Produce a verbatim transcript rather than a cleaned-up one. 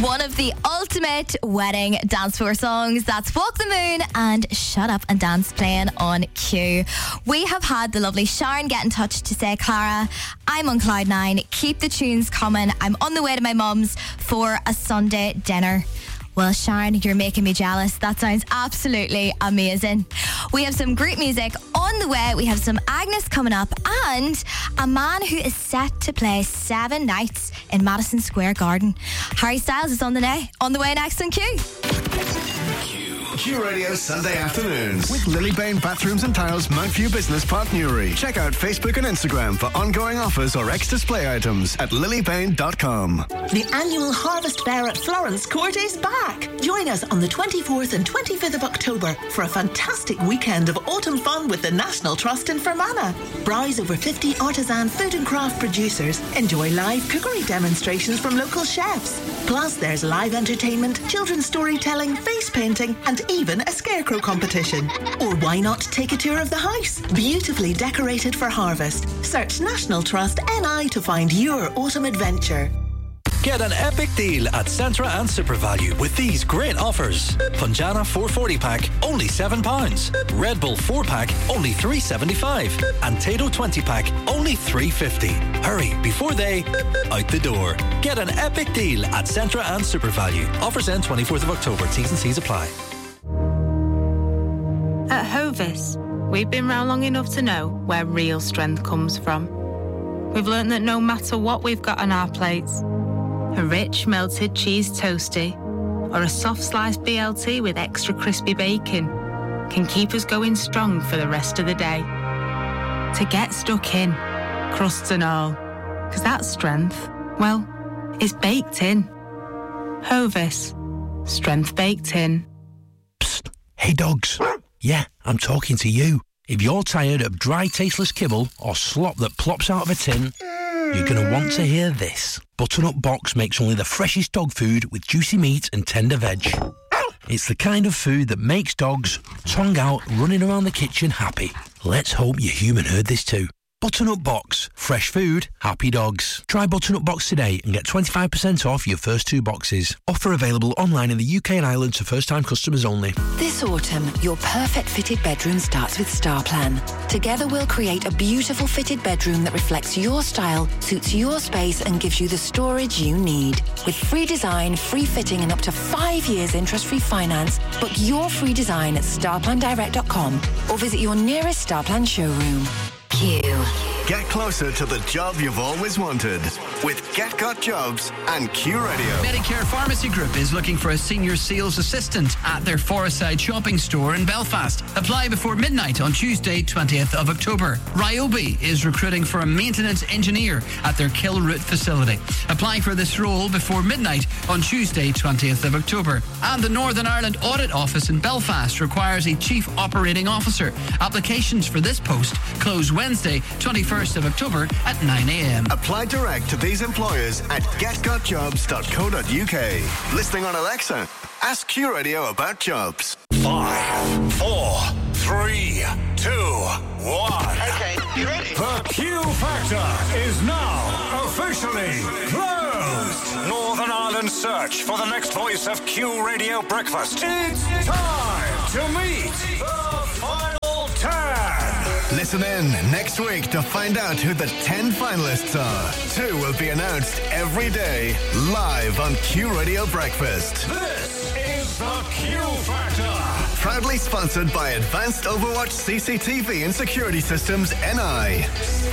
One of the ultimate wedding dance floor songs. That's Walk the Moon and Shut Up and Dance playing on Q. We have had the lovely Sharon get in touch to say, Clara, I'm on cloud nine. Keep the tunes coming. I'm on the way to my mum's for a Sunday dinner. Well, Sharon, you're making me jealous. That sounds absolutely amazing. We have some great music on the way. We have some Agnes coming up and a man who is set to play seven nights in Madison Square Garden. Harry Styles is on the, na- on the way next on Q. Q Radio Sunday afternoons with Lilybane Bathrooms and Tiles, Mount View Business Park, Newry. Check out Facebook and Instagram for ongoing offers or ex-display items at lilybane dot com. The annual Harvest Fair at Florence Court is back. Join us on the twenty-fourth and twenty-fifth of October for a fantastic weekend of autumn fun with the National Trust in Fermanagh. Browse over fifty artisan food and craft producers. Enjoy live cookery demonstrations from local chefs. Plus, there's live entertainment, children's storytelling, face painting, and even a scarecrow competition. Or why not take a tour of the house? Beautifully decorated for harvest. Search National Trust N I to find your autumn adventure. Get an epic deal at Centra and SuperValue with these great offers. Punjana four forty pack, only seven pounds. Red Bull four pack, only three seventy-five. And Tato twenty pack, only three fifty. Hurry, before they out the door. Get an epic deal at Centra and SuperValue. Offers end twenty-fourth of October. T's and C's apply. At Hovis, we've been round long enough to know where real strength comes from. We've learnt that no matter what we've got on our plates, a rich melted cheese toasty or a soft sliced B L T with extra crispy bacon can keep us going strong for the rest of the day. To get stuck in, crusts and all, because that strength, well, is baked in. Hovis, strength baked in. Psst, hey dogs. Yeah, I'm talking to you. If you're tired of dry, tasteless kibble or slop that plops out of a tin, you're going to want to hear this. Butternut Box makes only the freshest dog food with juicy meat and tender veg. It's the kind of food that makes dogs, tongue out, running around the kitchen happy. Let's hope your human heard this too. Butternut Box. Fresh food, happy dogs. Try Butternut Box today and get twenty-five percent off your first two boxes. Offer available online in the U K and Ireland to first-time customers only. This autumn, your perfect fitted bedroom starts with StarPlan. Together we'll create a beautiful fitted bedroom that reflects your style, suits your space and gives you the storage you need. With free design, free fitting and up to five years interest-free finance, book your free design at star plan direct dot com or visit your nearest StarPlan showroom. Q. Get closer to the job you've always wanted with Get Got Jobs and Q Radio. Medicare Pharmacy Group is looking for a senior sales assistant at their Forestside shopping store in Belfast. Apply before midnight on Tuesday, twentieth of October. Ryobi is recruiting for a maintenance engineer at their Kilroot facility. Apply for this role before midnight on Tuesday, twentieth of October. And the Northern Ireland Audit Office in Belfast requires a Chief Operating Officer. Applications for this post close Wednesday, twenty-first of October at nine a.m. Apply direct to these employers at get got jobs dot co dot uk. Listening on Alexa, ask Q Radio about jobs. Five, four, three, two, one. Okay, you ready? The Q Factor is now officially closed. Northern Ireland search for the next voice of Q Radio Breakfast. It's time to meet the final ten. Listen in next week to find out who the ten finalists are. Two will be announced every day, live on Q Radio Breakfast. This is the Q Factor. Proudly sponsored by Advanced Overwatch C C T V and Security Systems N I.